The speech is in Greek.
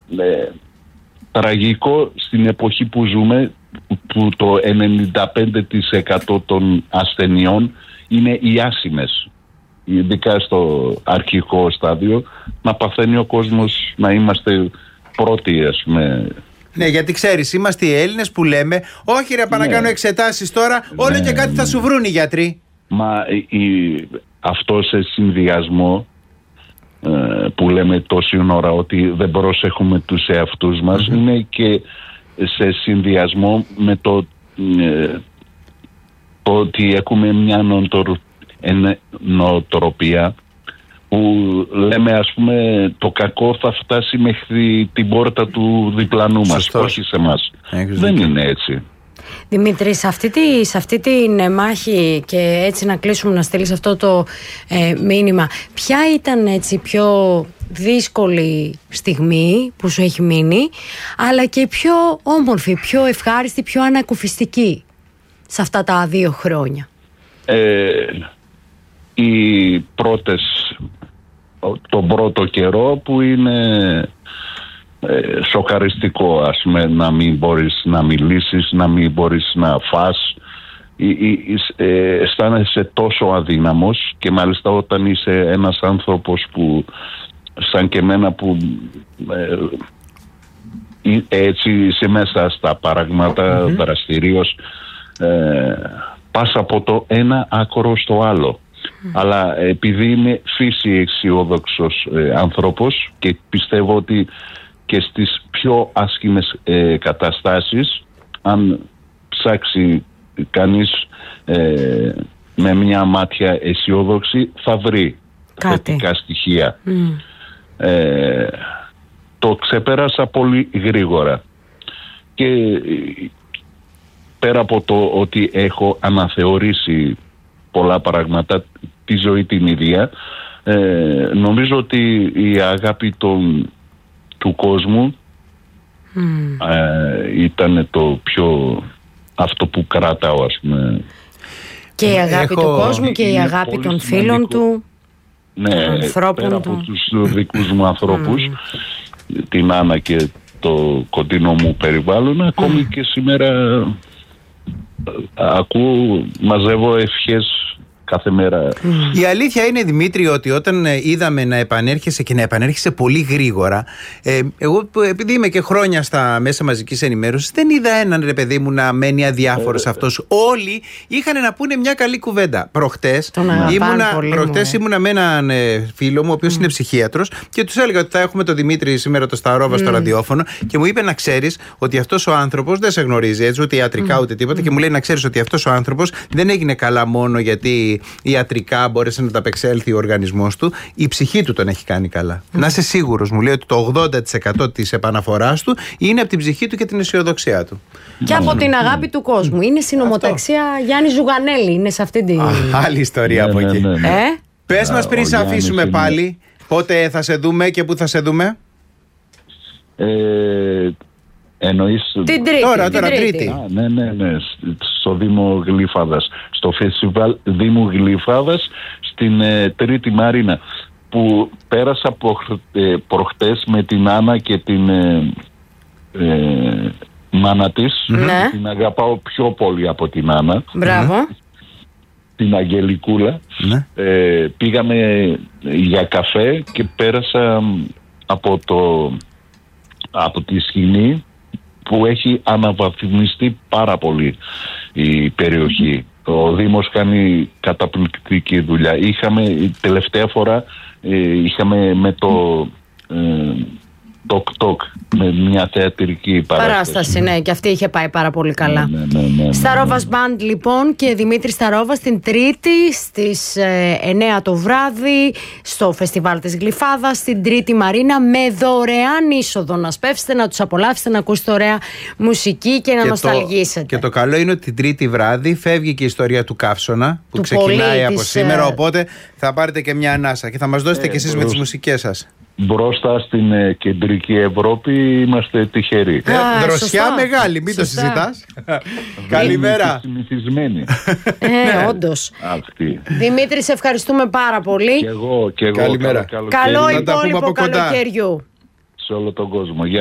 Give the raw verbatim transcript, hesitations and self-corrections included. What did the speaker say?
ε, τραγικό στην εποχή που ζούμε, που το ενενήντα πέντε τοις εκατό των ασθενειών είναι οι άσημες, ειδικά στο αρχικό στάδιο, να παθαίνει ο κόσμος, να είμαστε πρώτοι, ας πούμε. Ναι, γιατί ξέρεις, είμαστε οι Έλληνες που λέμε όχι ρε, πάω να κάνω εξετάσεις τώρα, όλο ναι, και κάτι θα σου βρουν οι γιατροί. Μα η, αυτό σε συνδυασμό ε, που λέμε τόση ώρα ότι δεν προσέχουμε τους εαυτούς μας, mm-hmm. είναι και σε συνδυασμό με το, ε, το ότι έχουμε μια νοοτροπία που λέμε, ας πούμε, το κακό θα φτάσει μέχρι την πόρτα του διπλανού μας, όχι σε εμάς. Δεν είναι έτσι. Δημήτρη, σε αυτή, τη, σε αυτή την μάχη, και έτσι να κλείσουμε, να στείλεις αυτό το ε, μήνυμα, ποια ήταν έτσι πιο δύσκολη στιγμή που σου έχει μείνει, αλλά και πιο όμορφη, πιο ευχάριστη, πιο ανακουφιστική σε αυτά τα δύο χρόνια? Ε, οι πρώτες, τον πρώτο καιρό που είναι ε, σοκαριστικό, ας πούμε, να μην μπορείς να μιλήσεις, να μην μπορείς να φας, ε, αισθάνεσαι τόσο αδύναμος, και μάλιστα όταν είσαι ένας άνθρωπος που σαν και εμένα που ε, έτσι είσαι μέσα στα παράγματα, mm-hmm. δραστηρίως, ε, πας από το ένα άκρο στο άλλο. Mm. Αλλά επειδή είμαι φύση αισιόδοξος ε, άνθρωπος, και πιστεύω ότι και στις πιο άσχημες ε, καταστάσεις, αν ψάξει κανείς ε, με μια μάτια αισιόδοξη, θα βρει θετικά στοιχεία. Mm. Ε, το ξεπέρασα πολύ γρήγορα, και πέρα από το ότι έχω αναθεωρήσει πολλά πράγματα, τη ζωή την ίδια, ε, νομίζω ότι η αγάπη των, του κόσμου mm. ε, ήταν το πιο, αυτό που κρατάω, ας πούμε. Και η αγάπη έχω... του κόσμου και η αγάπη των φίλων του, ναι, ανθρώπων πέρα του. Από τους δικούς μου ανθρώπους, mm. την Άννα και το κοντινό μου περιβάλλον, ακόμη mm. και σήμερα ακούω, μαζεύω ευχές κάθε μέρα. Mm. Η αλήθεια είναι, Δημήτρη, ότι όταν είδαμε να επανέρχεσαι, και να επανέρχεσαι πολύ γρήγορα, ε, εγώ επειδή είμαι και χρόνια στα μέσα μαζικής ενημέρωσης, δεν είδα έναν, ρε παιδί μου, να μένει αδιάφορος ε, αυτός. Όλοι είχαν να πούνε μια καλή κουβέντα. Προχτές ήμουνα, προχτές ήμουνα με έναν ε, φίλο μου, ο οποίος mm. είναι ψυχίατρος, και τους έλεγα ότι θα έχουμε τον Δημήτρη σήμερα το Σταρόβα mm. στο ραδιόφωνο, και μου είπε να ξέρεις ότι αυτός ο άνθρωπος δεν σε γνωρίζει έτσι, ούτε ιατρικά mm. ούτε τίποτα, mm. και μου λέει να ξέρεις ότι αυτός ο άνθρωπος δεν έγινε καλά μόνο γιατί ιατρικά μπόρεσε να ταπεξέλθει ο οργανισμός του, η ψυχή του τον έχει κάνει καλά. Mm. Να είσαι σίγουρος, μου λέει, ότι το ογδόντα τοις εκατό της επαναφοράς του είναι από την ψυχή του και την αισιοδοξία του. Και από την αγάπη του κόσμου. Είναι συνομοταξία Γιάννη Ζουγανέλη, είναι σε αυτή την. Α, άλλη ιστορία από εκεί. Ε? Πες μας πριν σε αφήσουμε πάλι, πότε θα σε δούμε και πού θα σε δούμε? Ε, εννοείς την τρίτη, τώρα, την τώρα τρίτη. τρίτη. Α, ναι, ναι, ναι, στο Δήμο Γλυφάδας, στο φεστιβάλ Δήμου Γλυφάδας, στην ε, Τρίτη Μαρίνα, που πέρασα ε, προχτές με την Άννα και την ε, ε, μάνα της. Ναι. Την αγαπάω πιο πολύ από την Άννα. Μπράβο. Την Αγγελικούλα. Ναι. Ε, πήγαμε για καφέ και πέρασα από, το, από τη σκηνή που έχει αναβαθμιστεί πάρα πολύ η περιοχή. Ο Δήμος κάνει καταπληκτική δουλειά. Είχαμε, τελευταία φορά ε, είχαμε με το ε, τοκ-τοκ, με μια θεατρική παράσταση. Παράσταση, ναι, και αυτή είχε πάει πάρα πολύ καλά. Ναι, ναι, ναι, ναι, ναι. Σταρόβας Μπαντ, λοιπόν, και Δημήτρη Σταρόβας την Τρίτη στις ε, εννιά το βράδυ στο φεστιβάλ της Γλυφάδας, στην Τρίτη Μαρίνα, με δωρεάν είσοδο. Να σπεύσετε, να τους απολαύσετε, να ακούσετε ωραία μουσική και να και νοσταλγήσετε. Το, και το καλό είναι ότι την Τρίτη βράδυ φεύγει και η ιστορία του Καύσωνα, που του ξεκινάει από της, σήμερα, οπότε θα πάρετε και μια ανάσα και θα μας δώσετε ε, κι εσείς με τις μουσικές σας. Μπροστά στην ε, κεντρική Ευρώπη είμαστε τυχεροί. Ε, δροσιά μεγάλη, μην σωστά. Το συζητάς. Καλημέρα. Συνηθισμένοι. Ε, όντως. Δημήτρη, σε ευχαριστούμε πάρα πολύ. Και εγώ, και εγώ. Καλημέρα. Καλό, καλό υπόλοιπο καλοκαιριού. Σε όλο τον κόσμο.